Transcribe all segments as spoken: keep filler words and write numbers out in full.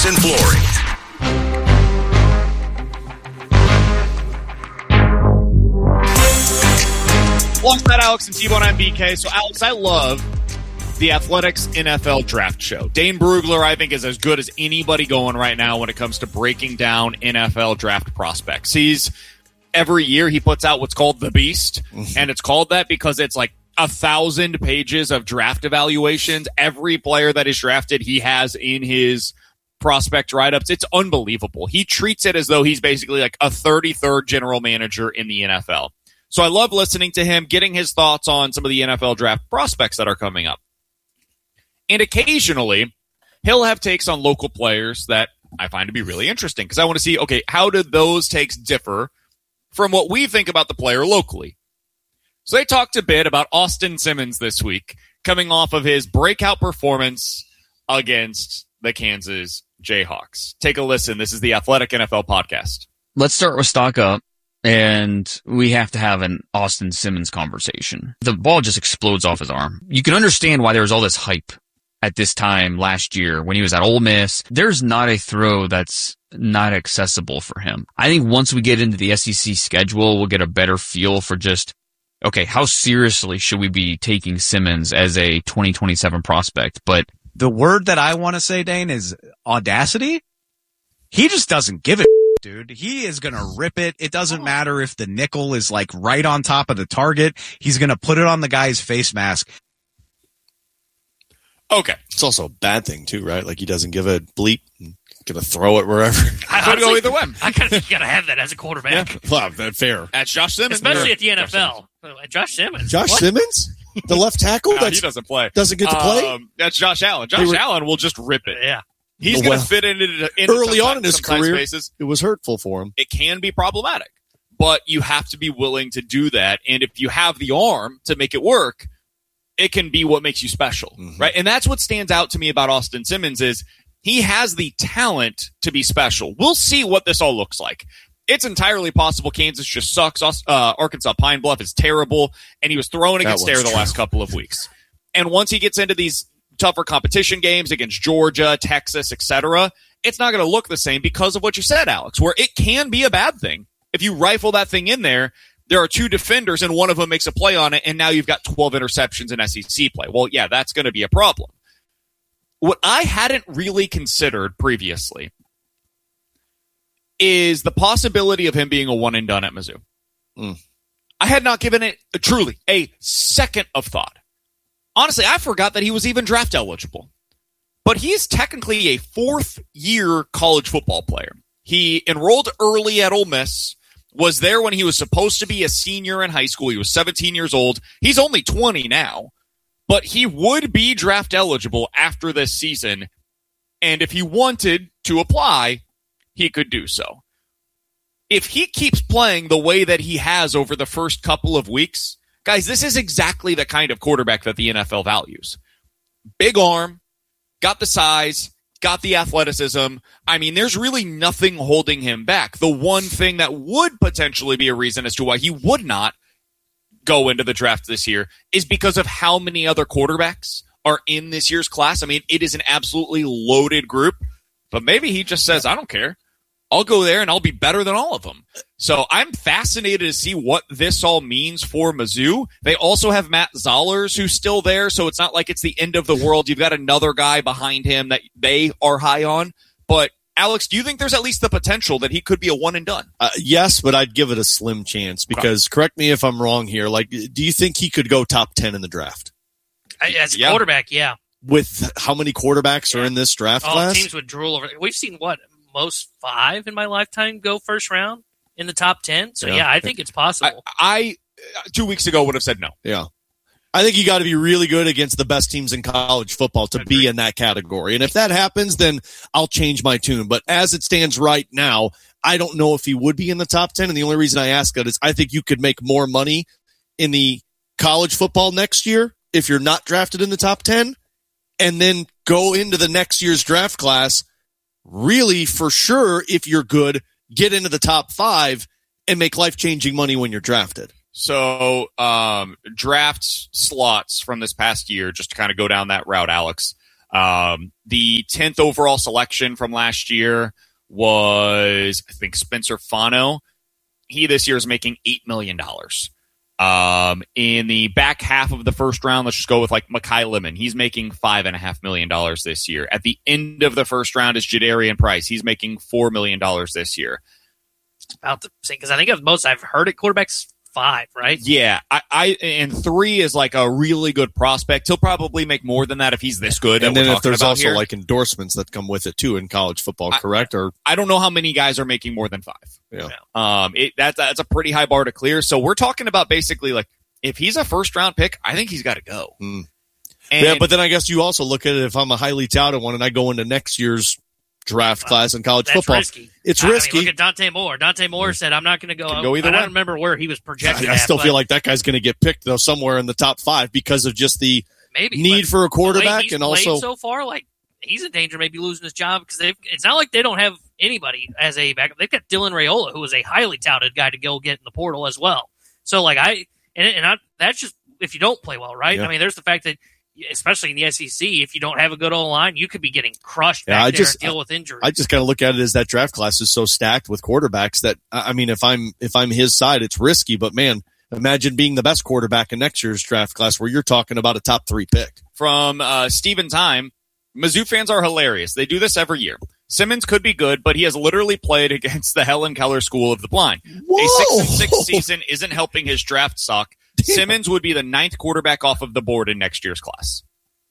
and Flooring. Alongside Alex and T-Bone, I'm B K. So, Alex, I love the Athletics N F L Draft Show. Dane Brugler, I think, is as good as anybody going right now when it comes to breaking down N F L draft prospects. He's every year he puts out what's called The Beast, and it's called that because it's like a thousand pages of draft evaluations. Every player that is drafted, he has in his prospect write-ups. It's unbelievable. He treats it as though he's basically like a thirty-third general manager in the N F L. So I love listening to him, getting his thoughts on some of the N F L draft prospects that are coming up. And occasionally, he'll have takes on local players that I find to be really interesting because I want to see, okay, how do those takes differ from what we think about the player locally? So they talked a bit about Austin Simmons this week, coming off of his breakout performance against the Kansas Jayhawks. Take a listen. This is the Athletic N F L Podcast. Let's start with stock up. And we have to have an Austin Simmons conversation. The ball just explodes off his arm. You can understand why there was all this hype at this time last year when he was at Ole Miss. There's not a throw that's not accessible for him. I think once we get into the S E C schedule, we'll get a better feel for just, okay, how seriously should we be taking Simmons as a twenty twenty-seven prospect? But the word that I want to say, Dane, is audacity. He just doesn't give it. Dude, he is going to rip it. It doesn't matter if the nickel is like right on top of the target. He's going to put it on the guy's face mask. Okay. It's also a bad thing too, right? Like he doesn't give a bleep, going to throw it wherever. I could go either way. I kind of think you got to have that as a quarterback. Yeah. Well, that's fair. That's Josh Simmons. Especially yeah. at the N F L. Josh Simmons. Josh what? Simmons? The left tackle? No, he doesn't play. Doesn't get to play? Um, that's Josh Allen. Josh were, Allen will just rip it. Yeah. He's well, going to fit into, into early on in his career. Spaces. It was hurtful for him. It can be problematic, but you have to be willing to do that. And if you have the arm to make it work, it can be what makes you special, mm-hmm. right? And that's what stands out to me about Austin Simmons is he has the talent to be special. We'll see what this all looks like. It's entirely possible Kansas just sucks. Uh, Arkansas Pine Bluff is terrible, and he was thrown against air the last couple of weeks. And once he gets into these tougher competition games against Georgia, Texas, et cetera, it's not going to look the same because of what you said, Alex, where it can be a bad thing. If you rifle that thing in there, there are two defenders and one of them makes a play on it, and now you've got twelve interceptions in S E C play. Well, yeah, that's going to be a problem. What I hadn't really considered previously is the possibility of him being a one and done at Mizzou. Mm. I had not given it a, truly a second of thought. Honestly, I forgot that he was even draft eligible. But he is technically a fourth-year college football player. He enrolled early at Ole Miss, was there when he was supposed to be a senior in high school. He was seventeen years old. He's only twenty now. But he would be draft eligible after this season. And if he wanted to apply, he could do so. If he keeps playing the way that he has over the first couple of weeks, guys, this is exactly the kind of quarterback that the N F L values. Big arm, got the size, got the athleticism. I mean, there's really nothing holding him back. The one thing that would potentially be a reason as to why he would not go into the draft this year is because of how many other quarterbacks are in this year's class. I mean, it is an absolutely loaded group, but maybe he just says, I don't care. I'll go there and I'll be better than all of them. So I'm fascinated to see what this all means for Mizzou. They also have Matt Zollers who's still there, so it's not like it's the end of the world. You've got another guy behind him that they are high on. But Alex, do you think there's at least the potential that he could be a one and done? Uh, yes, but I'd give it a slim chance because, okay. Correct me if I'm wrong here, like, do you think he could go top ten in the draft? As a yeah. quarterback, yeah. With how many quarterbacks yeah. are in this draft All class? Teams would drool over. We've seen what? Most five in my lifetime go first round in the top ten. So, yeah, yeah I think it's possible. I, I, two weeks ago, would have said no. Yeah. I think you got to be really good against the best teams in college football to be in that category. And if that happens, then I'll change my tune. But as it stands right now, I don't know if he would be in the top ten. And the only reason I ask that is I think you could make more money in the college football next year if you're not drafted in the top ten and then go into the next year's draft class. Really, for sure, if you're good, get into the top five and make life-changing money when you're drafted. So, um, draft slots from this past year, just to kind of go down that route, Alex. Um, the tenth overall selection from last year was, I think, Spencer Fano. He this year is making eight million dollars. Um, in the back half of the first round, let's just go with like Mekhi Lemon. He's making five and a half million dollars this year. At the end of the first round is Jadarian Price. He's making four million dollars this year. It's about the same, because I think of most I've heard at quarterbacks five, right? Yeah, I, I and three is like a really good prospect. He'll probably make more than that if he's this good. And then if there's also here. like endorsements that come with it too in college football, I, correct? Or I don't know how many guys are making more than five. Yeah, um, it that's that's a pretty high bar to clear. So we're talking about basically like if he's a first round pick, I think he's got to go. Mm. And, yeah, but then I guess you also look at it if I'm a highly touted one and I go into next year's draft class in college That's football. Risky. It's I risky. Mean, look at Dante Moore. Dante Moore said, "I'm not going to go." Can go either I don't way. remember where he was projected. I, I at, still but feel like that guy's going to get picked though somewhere in the top five because of just the maybe need but for a the way quarterback he's and played also so far, like he's in danger of maybe losing his job because they've. It's not like they don't have anybody as a backup. They've got Dylan Raiola, who is a highly touted guy to go get in the portal as well. So like I and, and I, that's just if you don't play well, right? Yeah. I mean, there's the fact that. Especially in the S E C, if you don't have a good O-line, you could be getting crushed Yeah, back I there just- and deal with injuries. I just kind of look at it as that draft class is so stacked with quarterbacks that I mean, if I'm if I'm his side, it's risky. But man, imagine being the best quarterback in next year's draft class, where you're talking about a top three pick. From uh, Steven Time, Mizzou fans are hilarious. They do this every year. Simmons could be good, but he has literally played against the Helen Keller School of the Blind. Whoa! A six and six season isn't helping his draft stock. Damn. Simmons would be the ninth quarterback off of the board in next year's class.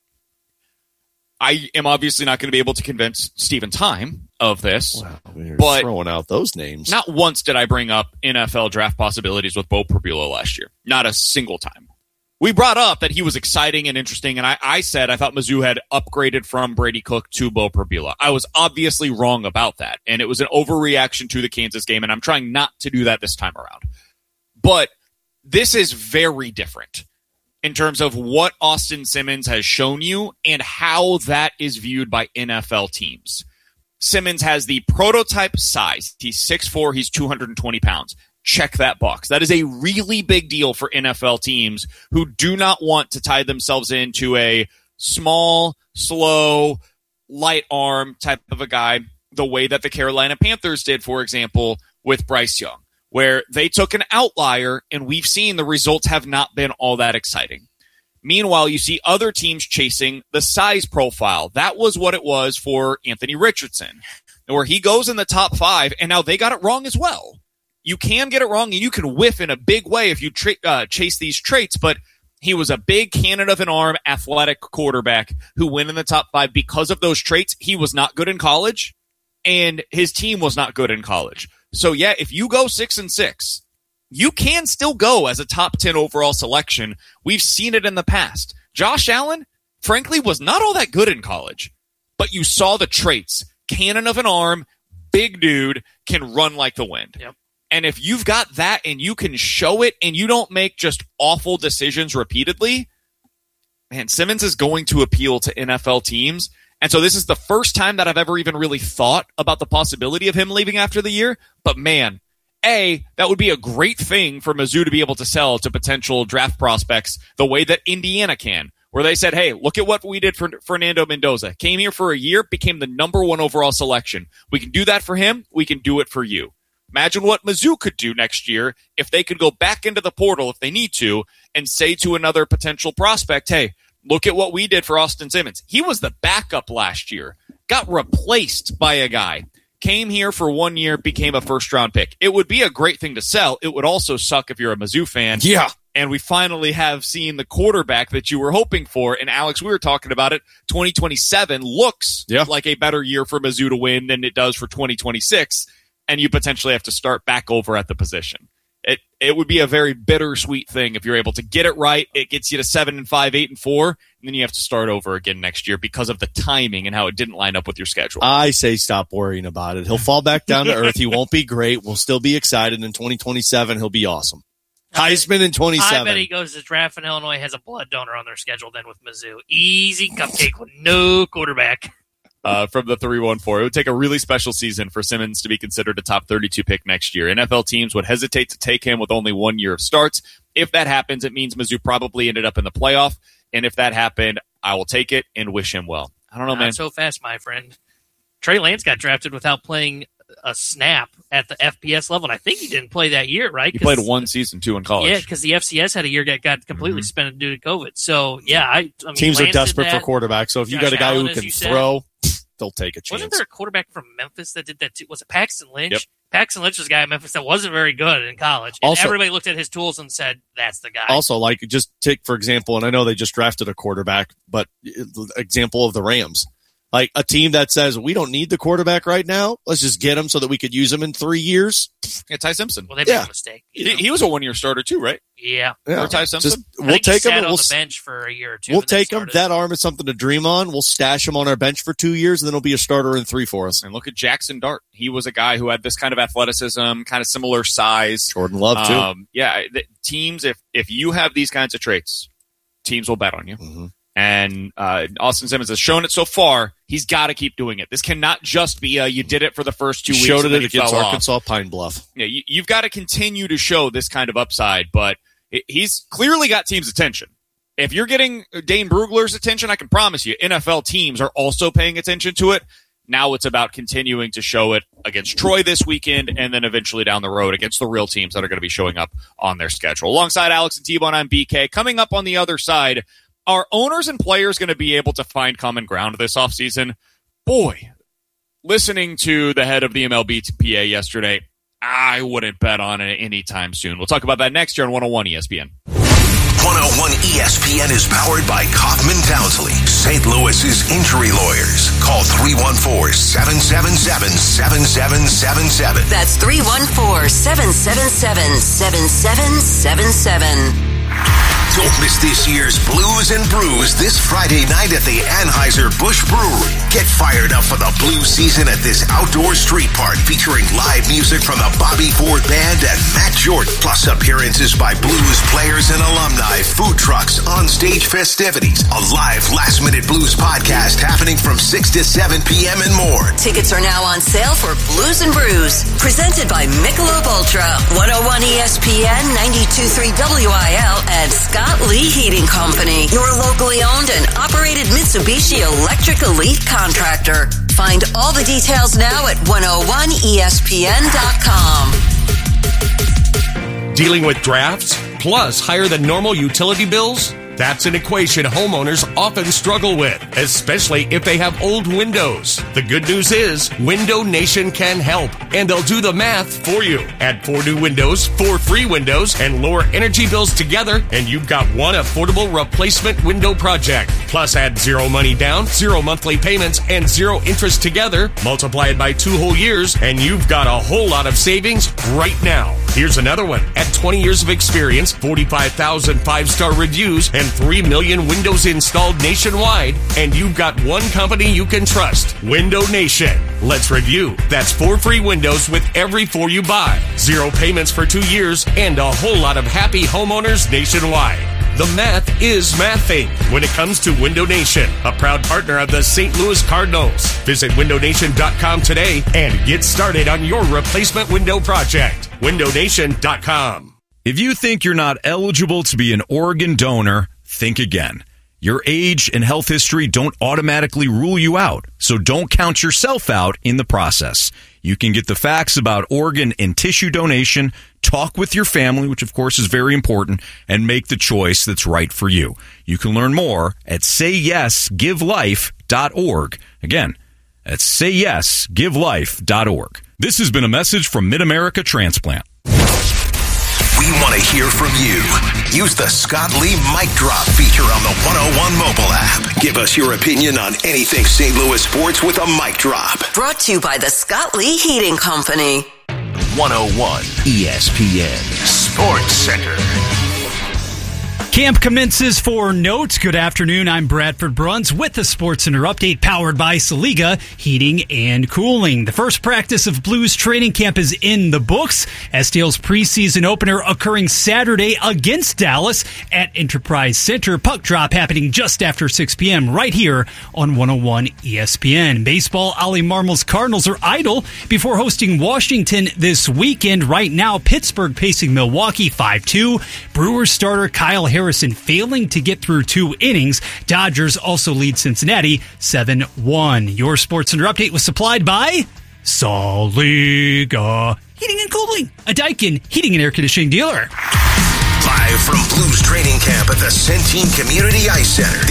I am obviously not going to be able to convince Steven Time of this. Wow, we're But- throwing out those names. Not once did I bring up N F L draft possibilities with Bo Prabula last year. Not a single time. We brought up that he was exciting and interesting, and I, I said I thought Mizzou had upgraded from Brady Cook to Bo Prabula. I was obviously wrong about that, and it was an overreaction to the Kansas game, and I'm trying not to do that this time around. But this is very different in terms of what Austin Simmons has shown you and how that is viewed by N F L teams. Simmons has the prototype size. He's six foot four, he's two hundred twenty pounds. Check that box. That is a really big deal for N F L teams who do not want to tie themselves into a small, slow, light arm type of a guy, the way that the Carolina Panthers did, for example, with Bryce Young, where they took an outlier and we've seen the results have not been all that exciting. Meanwhile, you see other teams chasing the size profile. That was what it was for Anthony Richardson, where he goes in the top five, and now they got it wrong as well. You can get it wrong, and you can whiff in a big way if you tra- uh, chase these traits, but he was a big cannon of an arm, athletic quarterback who went in the top five because of those traits. He was not good in college, and his team was not good in college. So, yeah, if you go six and six, you can still go as a top ten overall selection. We've seen it in the past. Josh Allen, frankly, was not all that good in college, but you saw the traits. Cannon of an arm, big dude, can run like the wind. Yep. And if you've got that and you can show it and you don't make just awful decisions repeatedly, man, Simmons is going to appeal to N F L teams. And so this is the first time that I've ever even really thought about the possibility of him leaving after the year. But man, A, that would be a great thing for Mizzou to be able to sell to potential draft prospects the way that Indiana can, where they said, hey, look at what we did for Fernando Mendoza. Came here for a year, became the number one overall selection. We can do that for him. We can do it for you. Imagine what Mizzou could do next year if they could go back into the portal if they need to and say to another potential prospect, hey, look at what we did for Austin Simmons. He was the backup last year, got replaced by a guy, came here for one year, became a first-round pick. It would be a great thing to sell. It would also suck if you're a Mizzou fan. Yeah. And we finally have seen the quarterback that you were hoping for. And Alex, we were talking about it. twenty twenty-seven looks Yeah. like a better year for Mizzou to win than it does for twenty twenty-six. And you potentially have to start back over at the position. It it would be a very bittersweet thing if you're able to get it right. It gets you to seven and five, eight and four, and then you have to start over again next year because of the timing and how it didn't line up with your schedule. I say stop worrying about it. He'll fall back down to earth. He won't be great. We'll still be excited. In twenty twenty-seven, he'll be awesome. Heisman in I twenty-seven. bet he goes to draft, and Illinois has a blood donor on their schedule then with Mizzou. Easy cupcake with no quarterback. Uh, from the three one four. It would take a really special season for Simmons to be considered a top thirty-two pick next year. N F L teams would hesitate to take him with only one year of starts. If that happens, it means Mizzou probably ended up in the playoff. And if that happened, I will take it and wish him well. I don't know, Not man. so fast, my friend. Trey Lance got drafted without playing a snap at the F P S level, and I think he didn't play that year, right? He played one season, too, in college. Yeah, because the F C S had a year that got completely mm-hmm. spent due to COVID. So, yeah. I, I mean, Teams Lance are desperate for quarterbacks, so if you Josh got a guy Allen, who can said, throw, they'll take a chance. Wasn't there a quarterback from Memphis that did that too? Was it Paxton Lynch? Yep. Paxton Lynch was a guy at Memphis that wasn't very good in college. And also, everybody looked at his tools and said, that's the guy. Also, like, just take, for example, and I know they just drafted a quarterback, but example of the Rams. Like a team that says, we don't need the quarterback right now. Let's just get him so that we could use him in three years. Yeah, Ty Simpson. Well, they made yeah. a mistake. He, he was a one-year starter too, right? Yeah. yeah. Or Ty Simpson? Just, we'll take he him. Sat And on we'll, the bench for a year or two. We'll take him. That arm is something to dream on. We'll stash him on our bench for two years, and then he'll be a starter in three for us. And look at Jackson Dart. He was a guy who had this kind of athleticism, kind of similar size. Jordan Love, too. Um, yeah, the, teams, if, if you have these kinds of traits, teams will bet on you. Mm-hmm. And uh, Austin Simmons has shown it so far. He's got to keep doing it. This cannot just be a, you did it for the first two weeks. Showed it and against Arkansas off. Pine Bluff. Yeah, you, you've got to continue to show this kind of upside, but it, he's clearly got teams' attention. If you're getting Dane Brugler's attention, I can promise you N F L teams are also paying attention to it. Now it's about continuing to show it against Troy this weekend and then eventually down the road against the real teams that are going to be showing up on their schedule. Alongside Alex and T-Bone, I'm B K. Coming up on the other side, are owners and players going to be able to find common ground this offseason? Boy, listening to the head of the M L B P A yesterday, I wouldn't bet on it anytime soon. We'll talk about that next year on one oh one E S P N. one oh one E S P N is powered by Kaufman Townsley, Saint Louis's injury lawyers. Call three one four, seven seven seven, seven seven seven seven. That's three one four, seven seven seven, seven seven seven seven. Don't miss this year's Blues and Brews this Friday night at the Anheuser-Busch Brewery. Get fired up for the blues season at this outdoor street park featuring live music from the Bobby Ford Band and Matt Jordan, plus appearances by blues players and alumni, food trucks, on-stage festivities, a live last-minute blues podcast happening from six to seven p.m. and more. Tickets are now on sale for Blues and Brews, presented by Michelob Ultra, one oh one E S P N, ninety-two point three W I L, and Scott Lee Heating Company, your locally owned and operated Mitsubishi Electric Elite contractor. Find all the details now at one oh one E S P N dot com. Dealing with drafts plus higher than normal utility bills? That's an equation homeowners often struggle with, especially if they have old windows. The good news is Window Nation can help, and they'll do the math for you. Add four new windows, four free windows, and lower energy bills together, and you've got one affordable replacement window project. Plus add zero money down, zero monthly payments, and zero interest together. Multiply it by two whole years, and you've got a whole lot of savings right now. Here's another one. At twenty years of experience, forty-five thousand five-star reviews, and three million windows installed nationwide, and you've got one company you can trust, Window Nation. Let's review. That's four free windows with every four you buy, zero payments for two years, and a whole lot of happy homeowners nationwide. The math is mathing when it comes to Window Nation, a proud partner of the Saint Louis Cardinals. Visit window nation dot com today and get started on your replacement window project. window nation dot com. If you think you're not eligible to be an organ donor, think again. Your age and health history don't automatically rule you out, so don't count yourself out in the process. You can get the facts about organ and tissue donation, talk with your family, which of course is very important, and make the choice that's right for you. You can learn more at say yes give life dot org. Again, that's say yes give life dot org. This has been a message from Mid-America Transplant. We want to hear from you. Use the Scott Lee Mic Drop feature on the one oh one mobile app. Give us your opinion on anything Saint Louis sports with a mic drop. Brought to you by the Scott Lee Heating Company. one oh one E S P N Sports Center. Camp commences for Notes. Good afternoon. I'm Bradford Bruns with the Sports Center update powered by Saliga Heating and Cooling. The first practice of Blues training camp is in the books. S T L's preseason opener occurring Saturday against Dallas at Enterprise Center. Puck drop happening just after six p.m. right here on one oh one E S P N. Baseball, Ollie Marmol's Cardinals are idle before hosting Washington this weekend. Right now, Pittsburgh pacing Milwaukee five two. Brewers starter Kyle Harris Harrison failing to get through two innings. Dodgers also lead Cincinnati seven one. Your Sports Center update was supplied by Saliga Heating and Cooling, a Daikin heating and air conditioning dealer. Live from Blues training camp at the Centene Community Ice Center.